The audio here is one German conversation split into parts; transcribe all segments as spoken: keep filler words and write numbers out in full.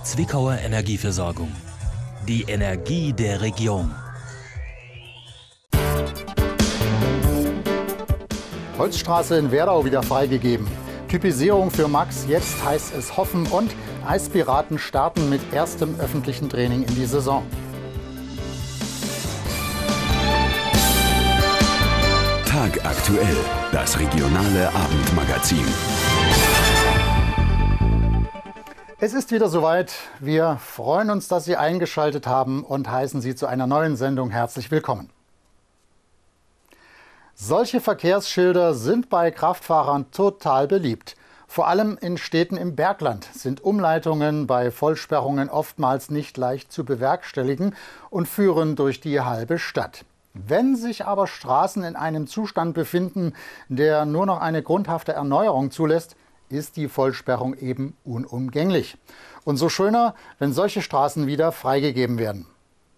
Zwickauer Energieversorgung. Die Energie der Region. Holzstraße in Werdau wieder freigegeben. Typisierung für Max, jetzt heißt es hoffen und Eispiraten starten mit erstem öffentlichen Training in die Saison. Tagaktuell, das regionale Abendmagazin. Es ist wieder soweit. Wir freuen uns, dass Sie eingeschaltet haben und heißen Sie zu einer neuen Sendung herzlich willkommen. Solche Verkehrsschilder sind bei Kraftfahrern total beliebt. Vor allem in Städten im Bergland sind Umleitungen bei Vollsperrungen oftmals nicht leicht zu bewerkstelligen und führen durch die halbe Stadt. Wenn sich aber Straßen in einem Zustand befinden, der nur noch eine grundhafte Erneuerung zulässt, ist die Vollsperrung eben unumgänglich. Und so schöner, wenn solche Straßen wieder freigegeben werden.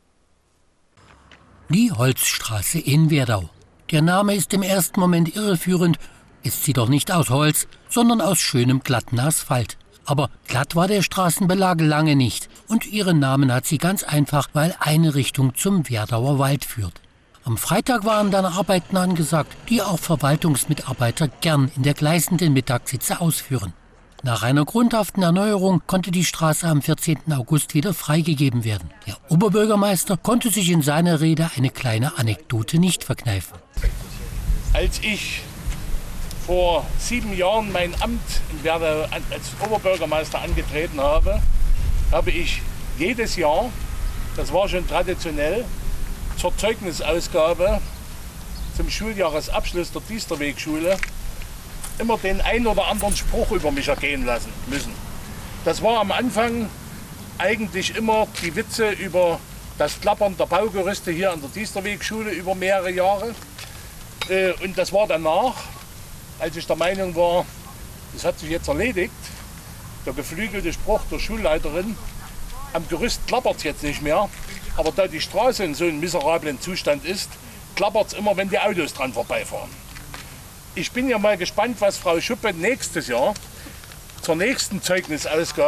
Die Holzstraße in Werdau. Der Name ist im ersten Moment irreführend, ist sie doch nicht aus Holz, sondern aus schönem glatten Asphalt. Aber glatt war der Straßenbelag lange nicht und ihren Namen hat sie ganz einfach, weil eine Richtung zum Werdauer Wald führt. Am Freitag waren dann Arbeiten angesagt, die auch Verwaltungsmitarbeiter gern in der gleißenden Mittagshitze ausführen. Nach einer grundhaften Erneuerung konnte die Straße am vierzehnten August wieder freigegeben werden. Der Oberbürgermeister konnte sich in seiner Rede eine kleine Anekdote nicht verkneifen. Als ich vor sieben Jahren mein Amt in Werdau als Oberbürgermeister angetreten habe, habe ich jedes Jahr, das war schon traditionell, zur Zeugnisausgabe zum Schuljahresabschluss der Diesterwegschule immer den ein oder anderen Spruch über mich ergehen lassen müssen. Das war am Anfang eigentlich immer die Witze über das Klappern der Baugerüste hier an der Diesterwegschule über mehrere Jahre. Und das war danach, als ich der Meinung war, das hat sich jetzt erledigt, der geflügelte Spruch der Schulleiterin, am Gerüst klappert es jetzt nicht mehr, aber da die Straße in so einem miserablen Zustand ist, klappert es immer, wenn die Autos dran vorbeifahren. Ich bin ja mal gespannt, was Frau Schuppe nächstes Jahr zur nächsten Zeugnisausgabe